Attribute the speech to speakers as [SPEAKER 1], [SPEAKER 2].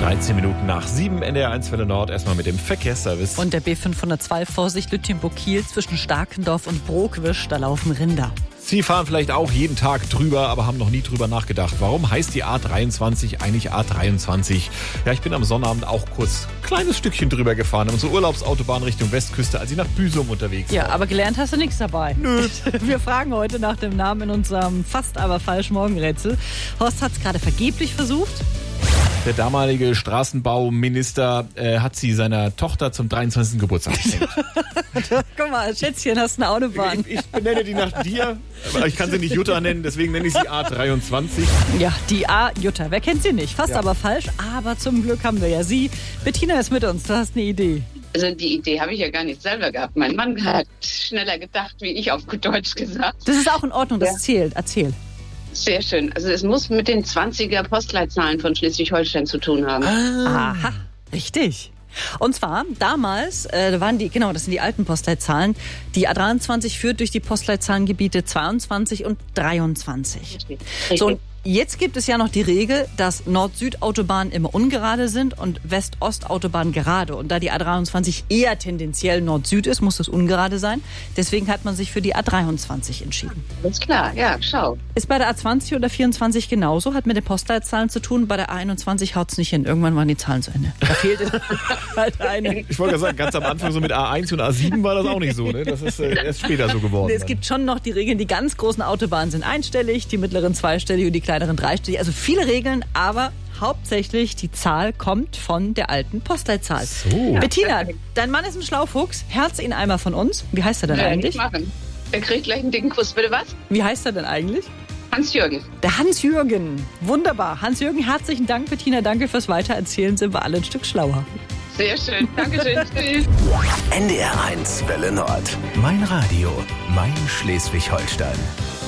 [SPEAKER 1] 13 Minuten nach 7 NDR1 Welle Nord. Erstmal mit dem Verkehrsservice.
[SPEAKER 2] Und der B502 Vorsicht Lütjenburg-Kiel zwischen Starkendorf und Brokwisch, da laufen Rinder.
[SPEAKER 1] Sie fahren vielleicht auch jeden Tag drüber, aber haben noch nie drüber nachgedacht. Warum heißt die A23 eigentlich A23? Ja, ich bin am Sonnabend auch kurz ein kleines Stückchen drüber gefahren. Unsere Urlaubsautobahn Richtung Westküste, als ich nach Büsum unterwegs war.
[SPEAKER 2] Ja, aber gelernt hast du nichts dabei.
[SPEAKER 1] Nö.
[SPEAKER 2] Wir fragen heute nach dem Namen in unserem fast aber falsch Morgenrätsel. Horst hat es gerade vergeblich versucht.
[SPEAKER 1] Der damalige Straßenbauminister hat sie seiner Tochter zum 23. Geburtstag geschenkt.
[SPEAKER 2] Guck mal, Schätzchen, hast eine Autobahn.
[SPEAKER 1] Ich benenne die nach dir, aber ich kann sie nicht Jutta nennen, deswegen nenne ich sie A23.
[SPEAKER 2] Ja, die A-Jutta. Wer kennt sie nicht? Fast aber falsch, aber zum Glück haben wir ja sie. Bettina ist mit uns, du hast eine Idee.
[SPEAKER 3] Also die Idee habe ich ja gar nicht selber gehabt. Mein Mann hat schneller gedacht, wie ich auf gut Deutsch gesagt.
[SPEAKER 2] Das ist auch in Ordnung, das zählt. Erzähl.
[SPEAKER 3] Sehr schön. Also es muss mit den 20er Postleitzahlen von Schleswig-Holstein zu tun haben.
[SPEAKER 2] Aha, richtig. Und zwar damals waren das sind die alten Postleitzahlen. Die A23 führt durch die Postleitzahlengebiete 22 und 23.
[SPEAKER 3] Richtig.
[SPEAKER 2] So, und jetzt gibt es ja noch die Regel, dass Nord-Süd-Autobahnen immer ungerade sind und West-Ost-Autobahnen gerade. Und da die A23 eher tendenziell Nord-Süd ist, muss es ungerade sein. Deswegen hat man sich für die A23 entschieden.
[SPEAKER 3] Alles klar, ja, schau.
[SPEAKER 2] Ist bei der A20 oder 24 genauso, hat mit den Postleitzahlen zu tun. Bei der A21 haut es nicht hin. Irgendwann waren die Zahlen zu Ende. Da fehlte halt eine.
[SPEAKER 1] Ich wollte sagen, ganz am Anfang so mit A1 und A7 war das auch nicht so. Ne? Das ist erst später so geworden.
[SPEAKER 2] Es gibt schon noch die Regeln. Die ganz großen Autobahnen sind einstellig, die mittleren zweistellig und die kleineren dreistellig. Also viele Regeln, aber hauptsächlich die Zahl kommt von der alten Postleitzahl.
[SPEAKER 1] So.
[SPEAKER 2] Bettina, dein Mann ist ein Schlaufuchs. Herz ihn einmal von uns. Wie heißt er denn eigentlich?
[SPEAKER 3] Nicht machen. Der kriegt gleich einen dicken Kuss. Bitte was?
[SPEAKER 2] Wie heißt er denn eigentlich?
[SPEAKER 3] Hans-Jürgen.
[SPEAKER 2] Der Hans-Jürgen. Wunderbar. Hans-Jürgen, herzlichen Dank. Bettina, danke fürs Weitererzählen. Sind wir alle ein Stück schlauer.
[SPEAKER 3] Sehr schön. Dankeschön. Tschüss.
[SPEAKER 4] NDR1 Welle Nord. Mein Radio. Mein Schleswig-Holstein.